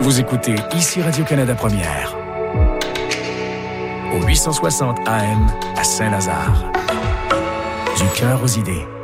Vous écoutez ici Radio-Canada Première. Au 860 AM à Saint-Lazare. Du cœur aux idées.